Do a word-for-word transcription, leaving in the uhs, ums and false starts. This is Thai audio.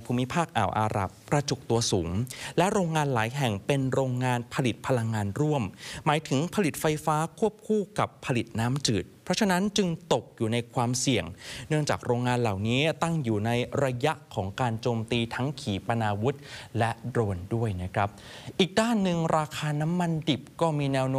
ภูมิภาคอ่าวอาหรับกระจุกตัวสูงและโรงงานหลายแห่งเป็นโรงงานผลิตพลังงานร่วมหมายถึงผลิตไฟฟ้าควบคู่กับผลิตน้ำจืดเพราะฉะนั้นจึงตกอยู่ในความเสี่ยงเนื่องจากโรงงานเหล่านี้ตั้งอยู่ในระยะของการโจมตีทั้งขีปนาวุธและโดรนด้วยนะครับอีกด้านหนึ่งราคาน้ำมันดิบก็มีแนวโน้ม